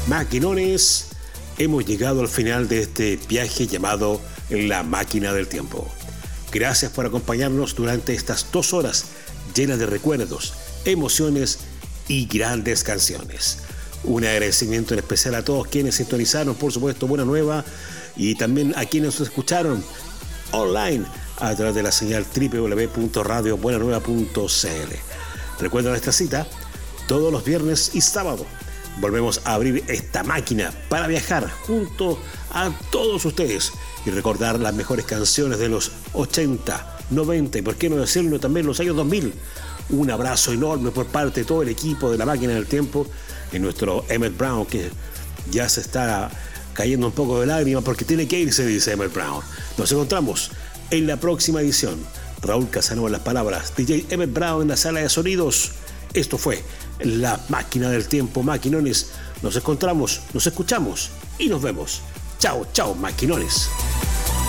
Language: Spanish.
Maquinones, hemos llegado al final de este viaje llamado La Máquina del Tiempo. Gracias por acompañarnos durante estas 2 horas llenas de recuerdos, emociones y grandes canciones. Un agradecimiento en especial a todos quienes sintonizaron, por supuesto, Buena Nueva, y también a quienes nos escucharon online a través de la señal www.radiobuenanueva.cl. Recuerda nuestra cita todos los viernes y sábado. Volvemos a abrir esta máquina para viajar junto a todos ustedes y recordar las mejores canciones de los 80, 90 y por qué no decirlo también los años 2000. Un abrazo enorme por parte de todo el equipo de La Máquina del Tiempo y nuestro Emmett Brown, que ya se está cayendo un poco de lágrimas porque tiene que irse, dice Emmett Brown. Nos encontramos en la próxima edición. Raúl Casanova en las palabras, DJ Emmett Brown en la sala de sonidos. Esto fue La Máquina del Tiempo, Maquinones. Nos encontramos, nos escuchamos y nos vemos. Chao, chao, Maquinones.